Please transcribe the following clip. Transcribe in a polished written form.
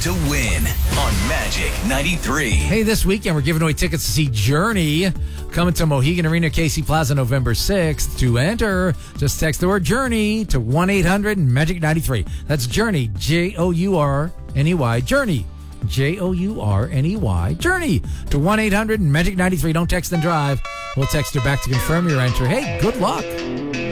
to win on Magic 93. Hey, this weekend we're giving away tickets to see Journey coming to Mohegan Arena, Casey Plaza, November 6th. To enter, just text the word Journey to 1-800-MAGIC-93. That's Journey, Journey, Journey, Journey, Journey to 1-800-MAGIC-93. Don't text and drive. We'll text you back to confirm your entry. Hey, good luck.